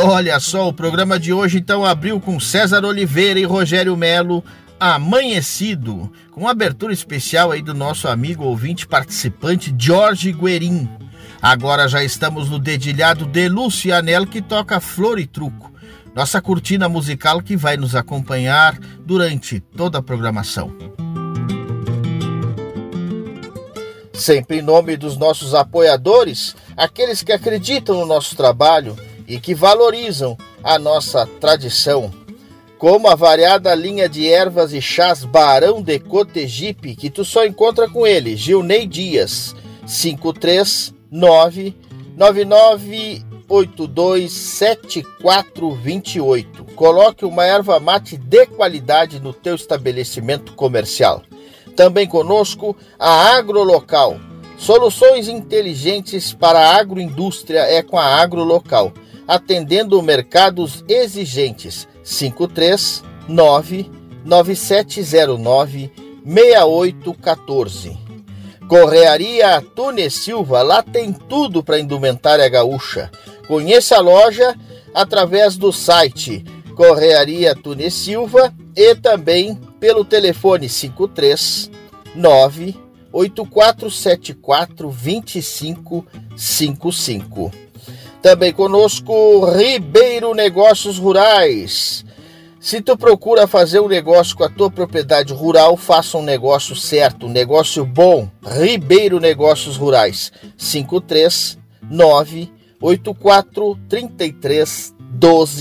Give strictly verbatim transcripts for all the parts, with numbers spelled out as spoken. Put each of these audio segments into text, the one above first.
Olha só, o programa de hoje então abriu com César Oliveira e Rogério Melo, Amanhecido, com abertura especial aí do nosso amigo ouvinte participante Jorge Guerin. Agora já estamos no dedilhado de Lucianel, que toca Flor e Truco, nossa cortina musical que vai nos acompanhar durante toda a programação. Sempre em nome dos nossos apoiadores, aqueles que acreditam no nosso trabalho e que valorizam a nossa tradição, como a variada linha de ervas e chás Barão de Cotegipe, que tu só encontra com ele, Gilney Dias, cinco três nove nove nove oito dois sete quatro dois oito. Coloque uma erva mate de qualidade no teu estabelecimento comercial. Também conosco a Agrolocal. Soluções inteligentes para a agroindústria é com a Agrolocal, atendendo mercados exigentes. cinco três nove nove sete zero nove seis oito um quatro. Correaria Tunes Silva, lá tem tudo para indumentária gaúcha. Conheça a loja através do site Correaria Tunes Silva e também pelo telefone cinco três nove oito quatro sete quatro dois cinco cinco cinco. Também conosco Ribeiro Negócios Rurais. Se tu procura fazer um negócio com a tua propriedade rural, faça um negócio certo, um negócio bom. Ribeiro Negócios Rurais, cinco três nove oito quatro três três um dois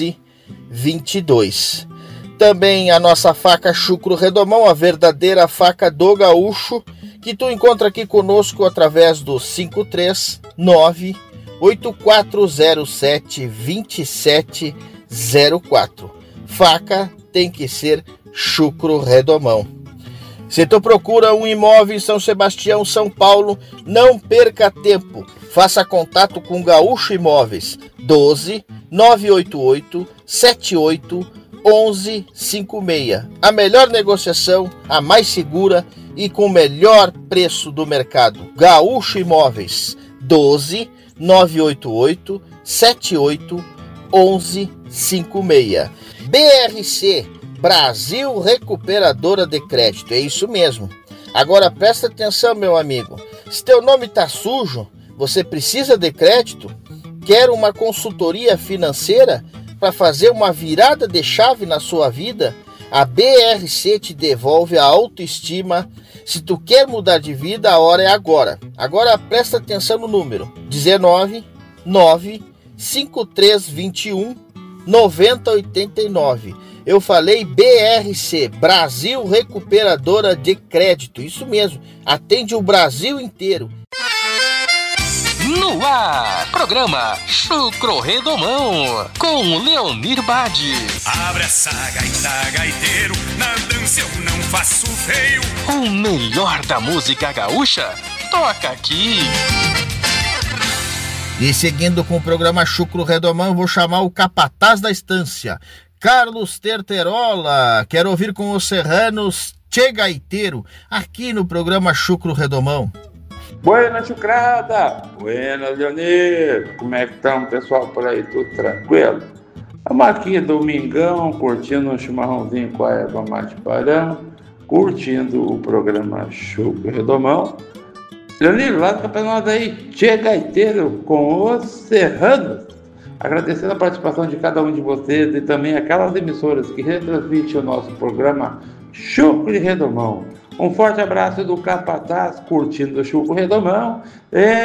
dois dois. Também a nossa faca Chucro Redomão, a verdadeira faca do gaúcho, que tu encontra aqui conosco através do cinco três nove oito quatro zero sete dois sete zero quatro. Faca tem que ser Chucro Redomão. Se tu procura um imóvel em São Sebastião, São Paulo, não perca tempo. Faça contato com Gaúcho Imóveis, doze nove oito oito sete oito um um cinco seis. A melhor negociação, a mais segura e com o melhor preço do mercado. Gaúcho Imóveis, doze nove oito oito sete oito um um cinco seis. B R C, Brasil Recuperadora de Crédito, é isso mesmo. Agora presta atenção, meu amigo. Se teu nome tá sujo, você precisa de crédito? Quer uma consultoria financeira para fazer uma virada de chave na sua vida? A B R C te devolve a autoestima. Se tu quer mudar de vida, a hora é agora. Agora presta atenção no número dezenove nove cinco três dois um nove zero oito nove. Eu falei B R C, Brasil Recuperadora de Crédito. Isso mesmo, atende o Brasil inteiro. No ar, programa Chucro Redomão, com Leonir Bade. Abre essa gaita, gaiteiro, na dança eu não faço feio. O melhor da música gaúcha, toca aqui. E seguindo com o programa Chucro Redomão, vou chamar o capataz da estância, Carlos Terterola. Quero ouvir com os serranos Tchê Gaiteiro, aqui no programa Chucro Redomão. Buenas, chucrada! Buenas, Leonir! Como é que estão, pessoal, por aí? Tudo tranquilo? Estamos aqui, domingão, curtindo um chimarrãozinho com a erva mate Barão, curtindo o programa Chucro Redomão. Leonir, lá do campeonato aí, Tchê Gaiteiro com os serranos. Agradecendo a participação de cada um de vocês e também aquelas emissoras que retransmitem o nosso programa Chucro Redomão. Um forte abraço do capataz, curtindo o Chucro Redomão. E